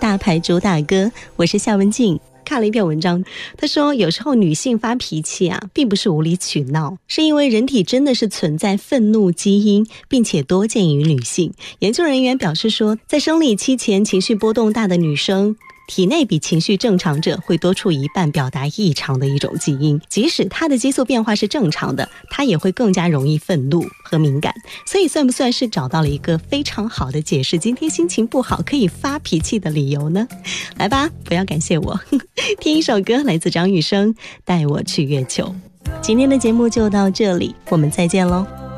大牌主打歌，我是夏文静。看了一篇文章，他说有时候女性发脾气并不是无理取闹，是因为人体真的是存在愤怒基因，并且多见于女性。研究人员表示说，在生理期前情绪波动大的女生体内比情绪正常者会多出一半表达异常的一种基因，即使她的激素变化是正常的，她也会更加容易愤怒和敏感。所以算不算是找到了一个非常好的解释今天心情不好可以发脾气的理由呢？来吧，不要感谢我，听一首歌，来自张雨生，带我去月球。今天的节目就到这里，我们再见咯。